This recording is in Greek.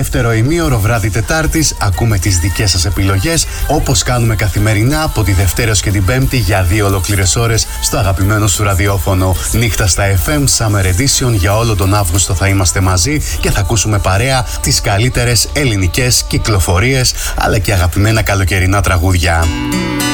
δεύτερο ημίωρο βράδυ Τετάρτης ακούμε τις δικές σας επιλογές, όπως κάνουμε καθημερινά από τη Δευτέρα έως και την Πέμπτη για 2 ολόκληρες ώρες στο αγαπημένο σου ραδιόφωνο. Νύχτα στα FM Summer Edition, για όλο τον Αύγουστο θα είμαστε μαζί και θα ακούσουμε παρέα τις καλύτερες ελληνικές κυκλοφορίες αλλά και αγαπημένα καλοκαιρινά τραγούδια.